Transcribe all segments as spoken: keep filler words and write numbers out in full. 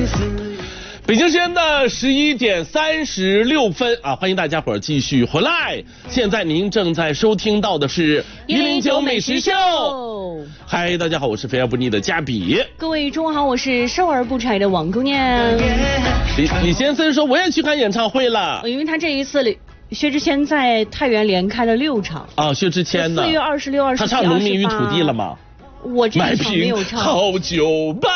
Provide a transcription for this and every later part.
北京时间的十一点三十六分啊，欢迎大家伙儿继续回来。现在您正在收听到的是一零九美食秀。嗨，大家好，我是肥而不腻的嘉比。 各位中午好，我是瘦而不柴的王姑娘。 李李先生说我也去看演唱会了， 因为他这一次薛之谦在太原连开了六场啊。薛之谦呢？ 四月二十六、二十七、 他唱《农民与土地》了吗？ 我这一场没有唱。 好酒吧。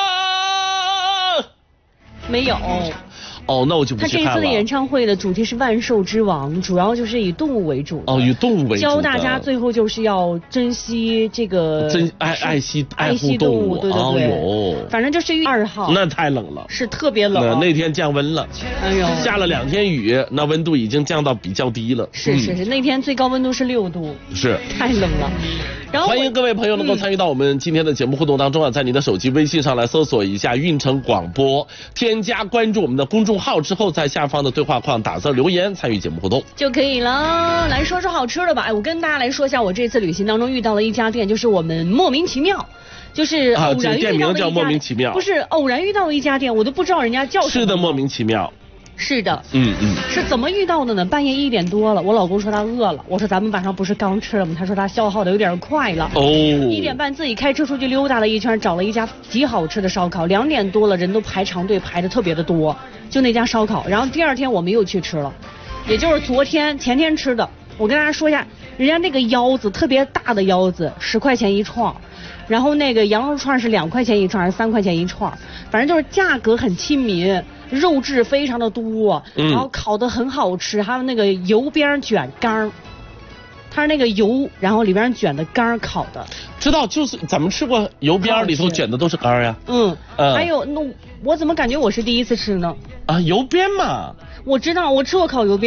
没有。 哦，那我就不去看了。 他这一次的演唱会的主题是万兽之王，主要就是以动物为主。 哦，以动物为主。 教大家最后就是要珍惜这个， 珍爱爱惜爱惜动物，对对对。 哎呦， 反正就是二号。 那太冷了。 是特别冷。 那那天降温了。 哎呦， 下了两天雨，那温度已经降到比较低了。 是是是，嗯、那天最高温度是六度。 是。 太冷了。然后欢迎各位朋友能够参与到我们今天的节目互动当中啊，在你的手机微信上来搜索一下运城广播，添加关注我们的公众号之后，在下方的对话框打字留言参与节目互动就可以了。来说说好吃的吧，哎，我跟大家来说一下我这次旅行当中遇到了一家店，就是我们莫名其妙就是偶然遇到的一家、啊、这店名叫莫名其妙，不是偶然遇到的一家店，我都不知道人家叫什么。 是的，莫名其妙。 是的， 嗯嗯， 是怎么遇到的呢？半夜一点多了，我老公说他饿了，我说咱们晚上不是刚吃了吗？他说他消耗的有点快了。哦，一点半自己开车出去溜达了一圈，找了一家极好吃的烧烤。两点多了，人都排长队排的特别的多，就那家烧烤。然后第二天我们又去吃了，也就是昨天前天吃的。我跟大家说一下，人家那个腰子特别大的腰子，十块钱一串。然后那个羊肉串是两块钱一串还是三块钱一串，反正就是价格很亲民，肉质非常的多，嗯、然后烤得很好吃，还有那个油边卷干，它是那个油，然后里边卷的干烤的。 知道，就是咱们吃过油边里头卷的都是干呀。 嗯，呃、还有那我怎么感觉我是第一次吃呢？ 啊，油边嘛。 我知道，我吃过烤油边。